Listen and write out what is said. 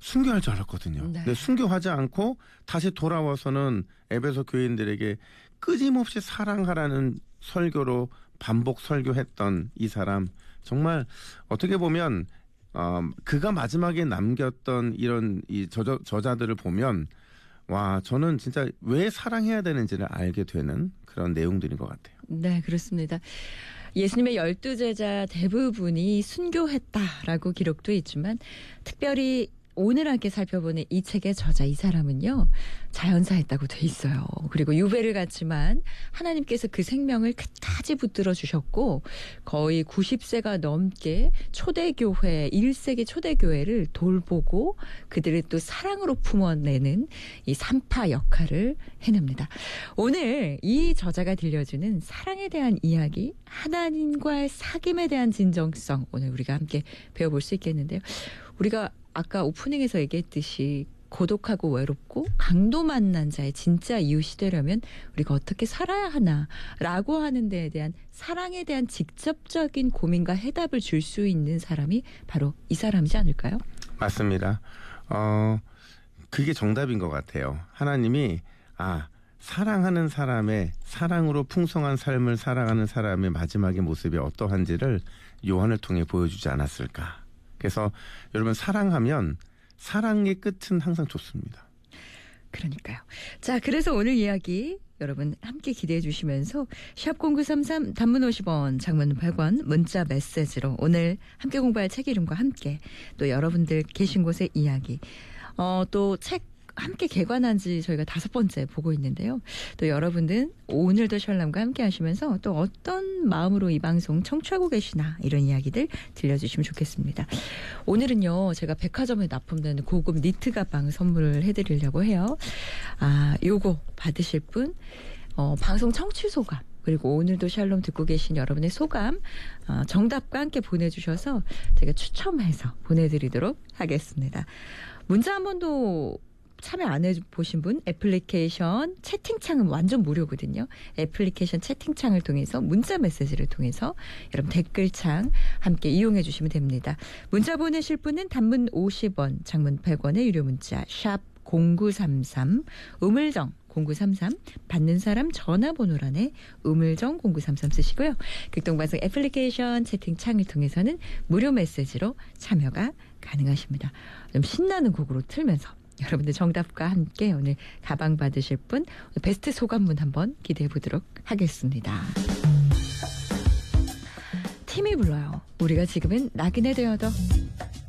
순교할 줄 알았거든요. 네. 근데 순교하지 않고 다시 돌아와서는 에베소 교인들에게 끊임없이 사랑하라는 설교로 반복 설교했던 이 사람, 정말 어떻게 보면 그가 마지막에 남겼던 이런 이 저자들을 보면 와, 저는 진짜 왜 사랑해야 되는지를 알게 되는 그런 내용들인 것 같아요. 네, 그렇습니다. 예수님의 12제자 대부분이 순교했다라고 기록도 있지만 특별히 오늘 함께 살펴보는 이 책의 저자 이 사람은요. 자연사했다고 돼 있어요. 그리고 유배를 갔지만 하나님께서 그 생명을 끝까지 붙들어 주셨고 거의 90세가 넘게 초대교회 1세기 초대교회를 돌보고 그들을 또 사랑으로 품어내는 이 산파 역할을 해냅니다. 오늘 이 저자가 들려주는 사랑에 대한 이야기, 하나님과의 사귐에 대한 진정성 오늘 우리가 함께 배워볼 수 있겠는데요. 우리가 아까 오프닝에서 얘기했듯이 고독하고 외롭고 강도 만난 자의 진짜 이웃이 되려면 우리가 어떻게 살아야 하나라고 하는 데에 대한 사랑에 대한 직접적인 고민과 해답을 줄 수 있는 사람이 바로 이 사람이지 않을까요? 맞습니다. 그게 정답인 것 같아요. 하나님이 사랑하는 사람의 사랑으로 풍성한 삶을 살아가는 사람의 마지막의 모습이 어떠한지를 요한을 통해 보여주지 않았을까. 그래서 여러분 사랑하면 사랑의 끝은 항상 좋습니다. 그러니까요. 자, 그래서 오늘 이야기 여러분 함께 기대해 주시면서 샵0933 단문 50원 장문 100원 문자 메시지로 오늘 함께 공부할 책 이름과 함께 또 여러분들 계신 곳의 이야기 또 책 함께 개관한 지 저희가 5번째 보고 있는데요. 또 여러분들 오늘도 셜람과 함께 하시면서 또 어떤 마음으로 이 방송 청취하고 계시나 이런 이야기들 들려주시면 좋겠습니다. 오늘은요. 제가 백화점에 납품되는 고급 니트 가방을 선물을 해드리려고 해요. 요거 받으실 분 방송 청취 소감 그리고 오늘도 샬롬 듣고 계신 여러분의 소감 정답과 함께 보내주셔서 제가 추첨해서 보내드리도록 하겠습니다. 문자 한 번도 참여 안 해보신 분 애플리케이션 채팅창은 완전 무료거든요. 애플리케이션 채팅창을 통해서 문자 메시지를 통해서 여러분 댓글창 함께 이용해 주시면 됩니다. 문자 보내실 분은 단문 50원 장문 100원의 유료 문자 샵 0933 우물정 0933 받는 사람 전화번호란에 우물정 0933 쓰시고요. 극동방송 애플리케이션 채팅창을 통해서는 무료 메시지로 참여가 가능하십니다. 좀 신나는 곡으로 틀면서 여러분들 정답과 함께 오늘 가방 받으실 분 베스트 소감문 한번 기대해 보도록 하겠습니다. 팀이 불러요. 우리가 지금은 낙인에 되어도